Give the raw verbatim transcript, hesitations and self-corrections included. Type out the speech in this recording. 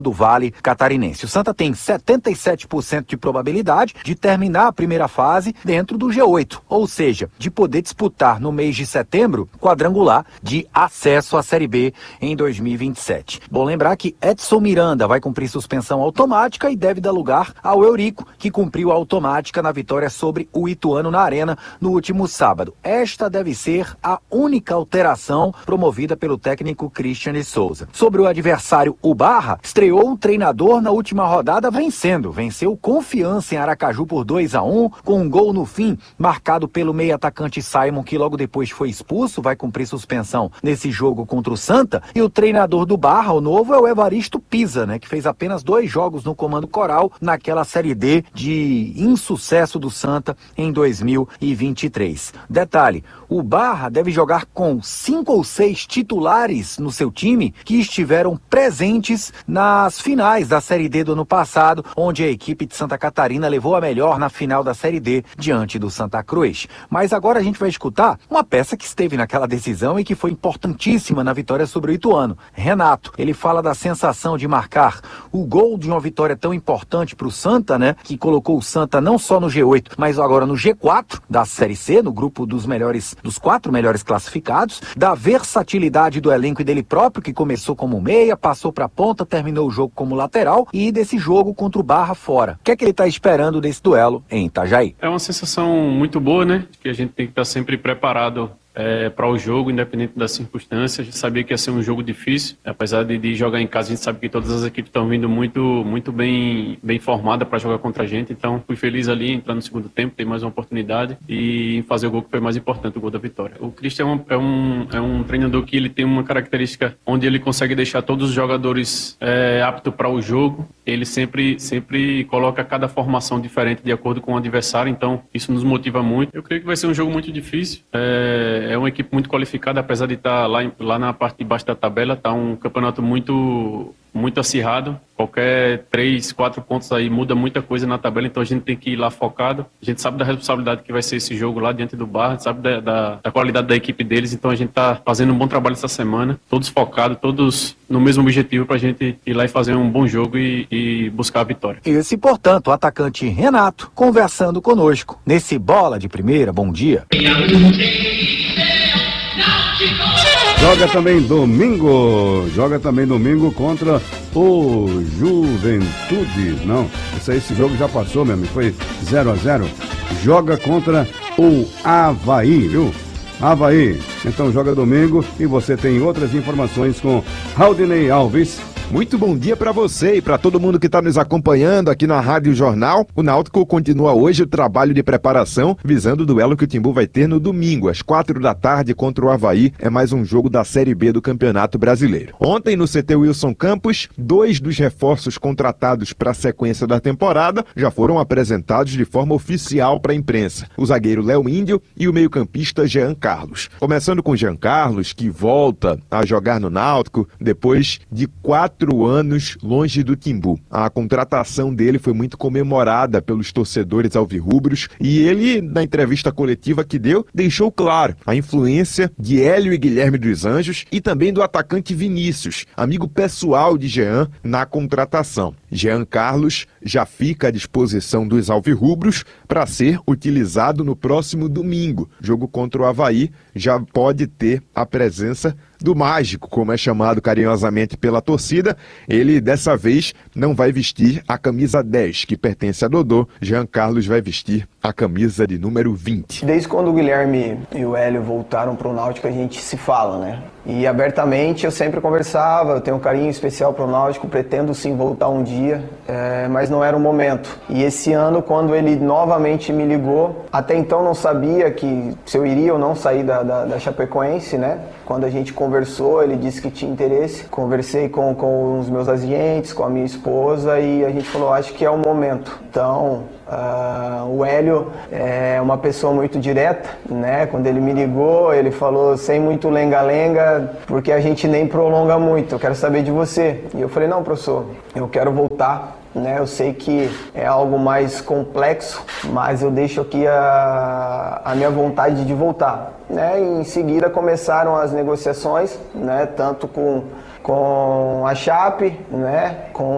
do Vale Catarinense. O Santa tem setenta e sete por cento de probabilidade de terminar a primeira fase dentro do G oito, ou seja, de poder disputar no mês de setembro quadrangular de acesso à Série B em dois mil e vinte e sete. Bom lembrar que Edson Miranda vai cumprir suspensão automática e deve dar lugar ao Eurico, que cumpriu a automática na vitória sobre o Ituano na Arena no último sábado. Esta deve ser a única alteração promovida pelo técnico Christian de Souza. Sobre o adversário, o Barra, estreou um treinador na última rodada vencendo. Venceu Confiança em Aracaju por dois a um, com um gol no fim, marcado pelo meio atacante Simon, que logo depois foi expulso, vai cumprir suspensão nesse jogo contra o Santa. E o treinador do Barra, o novo, é o Evaristo Pisa, né, que fez apenas dois jogos no comando coral naquela Série D de insucesso do Santa em dois mil e vinte e três. Detalhe, o Barra deve jogar com cinco ou seis titulares no seu time que estiveram presentes nas finais da Série D do ano passado, onde a equipe de Santa Catarina levou a melhor na final da Série D diante do Santa Cruz. Mas agora a gente vai escutar uma peça que esteve naquela decisão e que foi importantíssima na vitória sobre o Ituano. Renato, ele fala da sensação de marcar o gol de uma vitória tão importante para o Santa, né, que colocou o Santa não só no G oito, mas agora no G quatro da Série C, no grupo dos melhores, dos quatro melhores classificados, da versatilidade do elenco e dele próprio, que começou como meia, passou para a ponta, terminou o jogo como lateral, e desse jogo contra o Barra fora. O que é que ele está esperando desse duelo em Itajaí? É uma sensação muito boa, né? Que a gente tem que estar sempre preparado É, para o jogo, independente das circunstâncias. A gente sabia que ia ser um jogo difícil, apesar de, de jogar em casa, a gente sabe que todas as equipes estão vindo muito, muito bem, bem formadas para jogar contra a gente, então fui feliz ali em entrar no segundo tempo, ter mais uma oportunidade e em fazer o gol que foi mais importante, o gol da vitória. O Christian é um, é um, é um treinador que ele tem uma característica onde ele consegue deixar todos os jogadores é, aptos para o jogo. Ele sempre, sempre coloca cada formação diferente de acordo com o adversário, então isso nos motiva muito. Eu creio que vai ser um jogo muito difícil. É, É uma equipe muito qualificada, apesar de estar lá, lá na parte de baixo da tabela, está um campeonato muito, muito acirrado. Qualquer três, quatro pontos aí muda muita coisa na tabela, então a gente tem que ir lá focado. A gente sabe da responsabilidade que vai ser esse jogo lá diante do Barra, sabe da, da, da qualidade da equipe deles, então a gente está fazendo um bom trabalho essa semana, todos focados, todos no mesmo objetivo para a gente ir lá e fazer um bom jogo e, e buscar a vitória. Esse, portanto, o atacante Renato conversando conosco nesse Bola de Primeira. Bom dia. Joga também domingo, joga também domingo contra o Juventude. Não, esse, esse jogo já passou, meu amigo, foi zero a zero. Joga contra o Avaí, viu? Avaí. Então joga domingo e você tem outras informações com Raudinei Alves. Muito bom dia para você e para todo mundo que está nos acompanhando aqui na Rádio Jornal. O Náutico continua hoje o trabalho de preparação visando o duelo que o Timbu vai ter no domingo, às quatro da tarde, contra o Avaí. É mais um jogo da Série B do Campeonato Brasileiro. Ontem, no C T Wilson Campos, dois dos reforços contratados para a sequência da temporada já foram apresentados de forma oficial para a imprensa. O zagueiro Léo Índio e o meio-campista Jean Carlos. Começando com Jean Carlos, que volta a jogar no Náutico depois de quatro anos longe do Timbu. A contratação dele foi muito comemorada pelos torcedores alvirrubros e ele, na entrevista coletiva que deu, deixou claro a influência de Hélio e Guilherme dos Anjos e também do atacante Vinícius, amigo pessoal de Jean, na contratação. Jean Carlos já fica à disposição dos alvirrubros para ser utilizado no próximo domingo. Jogo contra o Avaí já pode ter a presença do Mágico, como é chamado carinhosamente pela torcida. Ele, dessa vez, não vai vestir a camisa dez, que pertence a Dodô. Jean Carlos vai vestir a camisa de número vinte. Desde quando o Guilherme e o Hélio voltaram para o Náutico, a gente se fala, né? E abertamente eu sempre conversava, eu tenho um carinho especial para o Náutico, pretendo sim voltar um dia, é, mas não era o momento. E esse ano, quando ele novamente me ligou, até então não sabia que se eu iria ou não sair da, da, da Chapecoense, né? Quando a gente conversou, ele disse que tinha interesse. Conversei com, com os meus agentes, com a minha esposa e a gente falou, acho que é o momento. Então, uh, o Hélio é uma pessoa muito direta, né? Quando ele me ligou, ele falou sem muito lenga-lenga, porque a gente nem prolonga muito, eu quero saber de você. E eu falei, não, professor, eu quero voltar. Né, eu sei que é algo mais complexo, mas eu deixo aqui a, a minha vontade de voltar. Né? E em seguida começaram as negociações, né, tanto com, com a Chape, né, com